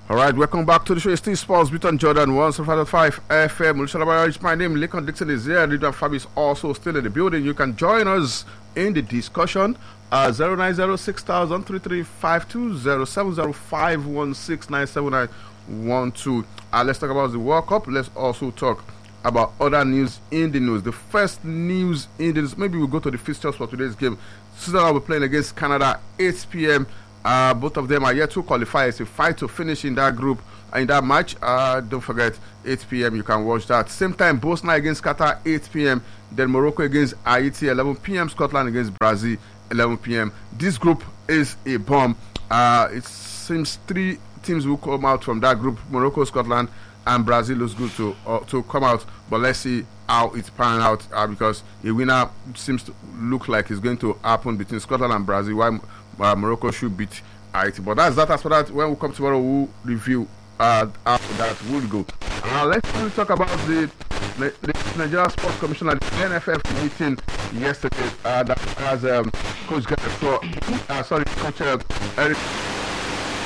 All right, welcome back to the show. It's still Sports Beat on Jordan 105.5 FM. My name, Lincoln Dixon, is here. Leader Fabi is also still in the building. You can join us in the discussion. 0906333520705169791. Let's talk about the World Cup. Let's also talk about other news in the news. The first news in the news, maybe we'll go to the fixtures for today's game. Switzerland will be playing against Canada 8 p.m. Both of them are yet to qualify. It's a fight to finish in that group, in that match. Don't forget, 8 p.m. you can watch that. Same time, Bosnia against Qatar, 8 p.m. Then Morocco against Haiti, 11 p.m. Scotland against Brazil, 11 p.m. This group is a bomb. It seems 3 teams will come out from that group. Morocco, Scotland, and Brazil looks good to come out. But let's see how it's panning out because a winner seems to look like it's going to happen between Scotland and Brazil, while Morocco should beat Haiti. But that's that. As for that, when we come tomorrow, we'll review how that will go. Let's really talk about the Nigeria Sports Commission at the NFF meeting yesterday. That has Coach Coach Eric